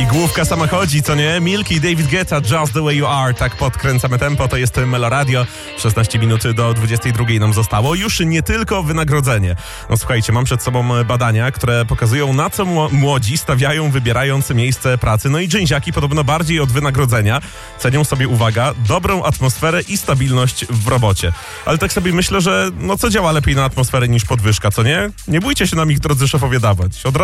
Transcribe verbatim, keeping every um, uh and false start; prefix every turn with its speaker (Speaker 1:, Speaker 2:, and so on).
Speaker 1: I główka sama chodzi, co nie? Milky, David Guetta, Just the Way You Are. Tak podkręcamy tempo, to jest Meloradio. szesnaście minut do dwudziestej drugiej nam zostało. Już nie tylko wynagrodzenie. No słuchajcie, mam przed sobą badania, które pokazują, na co młodzi stawiają, wybierając miejsce pracy. No i dżinsiaki podobno bardziej od wynagrodzenia cenią sobie, uwaga, dobrą atmosferę i stabilność w robocie. Ale tak sobie myślę, że no co działa lepiej na atmosferę niż podwyżka, co nie? Nie bójcie się nam ich, drodzy szefowie, dawać. Od